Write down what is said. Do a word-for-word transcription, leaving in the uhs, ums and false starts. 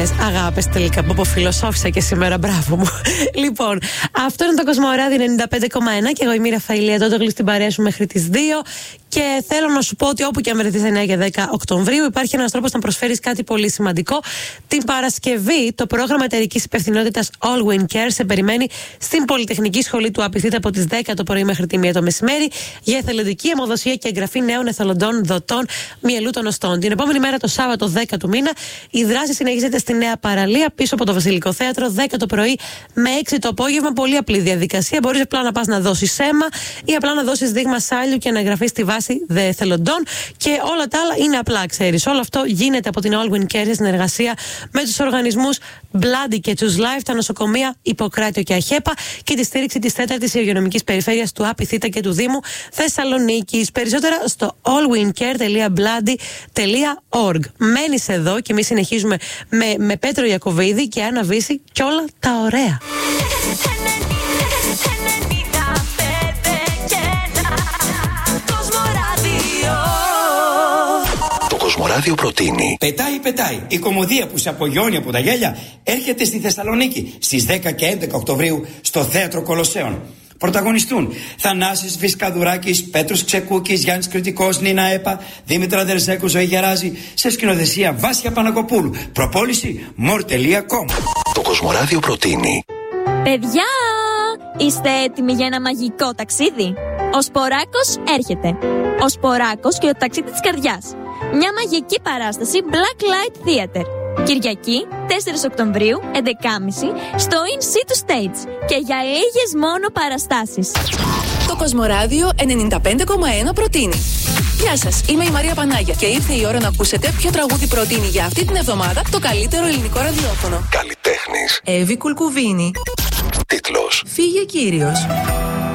Αγάπες τελικά που αποφιλοσόφησα και σήμερα, μπράβο μου. Λοιπόν, αυτό είναι το Κοσμοράδι ενενήντα πέντε κόμμα ένα και εγώ είμαι η Ραφαηλία Ντόντογλου στην παρέα σου μέχρι τις δύο. Και θέλω να σου πω ότι όπου και αν βρεθείς εννέα και δέκα Οκτωβρίου, υπάρχει ένας τρόπος να προσφέρεις κάτι πολύ σημαντικό. Την Παρασκευή, το πρόγραμμα εταιρικής υπευθυνότητας All Win Care σε περιμένει στην Πολυτεχνική Σχολή του Απιθύτα από τις δέκα το πρωί μέχρι τη μία το μεσημέρι για εθελοντική αιμοδοσία και εγγραφή νέων εθελοντών δοτών μυελού των οστών. Την επόμενη μέρα, το Σάββατο δέκα του μήνα, η δράση συνεχίζεται στη Νέα Παραλία πίσω από το Βασιλικό Θέατρο, δέκα το πρωί με έξι το απόγευμα. Πολύ απλή διαδικασία. Μπορείς απλά να πας να δώσεις αίμα ή απλά να δώσεις δείγμα σάλιου και να εγγραφείς στη βάση δε θελοντών. Και όλα τα άλλα είναι απλά, ξέρεις. Όλο αυτό γίνεται από την All Win Care σε συνεργασία με τους οργανισμούς Bloody και Choose Life, τα νοσοκομεία Ιπποκράτιο και Αχέπα και τη στήριξη της τέταρτης υγειονομικής περιφέρειας του Απιθύτα και του Δήμου Θεσσαλονίκης. Περισσότερα στο all win care dot bloody dot org. Μένεις εδώ και εμείς συνεχίζουμε με, με Πέτρο Ιακωβίδη και Άννα Βύση και όλα τα ωραία. Το Κοσμοράδιο προτείνει. Πετάει, πετάει. Η κωμωδία που σε απογειώνει από τα γέλια έρχεται στη Θεσσαλονίκη στις δέκα και έντεκα Οκτωβρίου στο Θέατρο Κολοσσέων. Πρωταγωνιστούν Θανάσης Βυσκαδουράκης, Πέτρος Ξεκούκης, Γιάννης Κρητικός, Νίνα Έπα, Δήμητρα Δερζέκου, Ζωή Γεράζη, σε σκηνοθεσία Βάσια Πανακοπούλου. Προπόληση more τελεία com. Το Κοσμοράδιο προτείνει. Παιδιά, είστε έτοιμοι για ένα μαγικό ταξίδι? Ο Σποράκος έρχεται. Ο Σποράκος και το ταξίδι της καρδιάς. Μια μαγική παράσταση Black Light Theater. Κυριακή, τέσσερις Οκτωβρίου, έντεκα και μισή, στο In Situ Stage. Και για λίγες μόνο παραστάσεις. Το Κοσμοράδιο ενενήντα πέντε κόμμα ένα προτείνει. Γεια σας, είμαι η Μαρία Πανάγια και ήρθε η ώρα να ακούσετε ποιο τραγούδι προτείνει για αυτή την εβδομάδα το καλύτερο ελληνικό ραδιόφωνο. Καλλιτέχνης. Εύη Κουλκουβίνη. Τίτλος. Φύγε Κύριος.